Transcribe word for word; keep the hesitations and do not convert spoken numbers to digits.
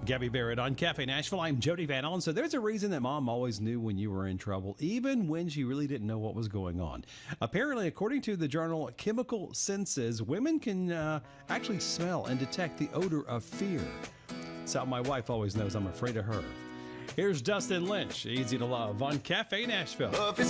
Gabby Barrett on Cafe Nashville. I'm Jody Van Allen. So there's a reason that mom always knew when you were in trouble, even when she really didn't know what was going on. Apparently, according to the journal Chemical Senses, women can uh, actually smell and detect the odor of fear. That's how my wife always knows I'm afraid of her. Here's Dustin Lynch, Easy to Love on Cafe Nashville.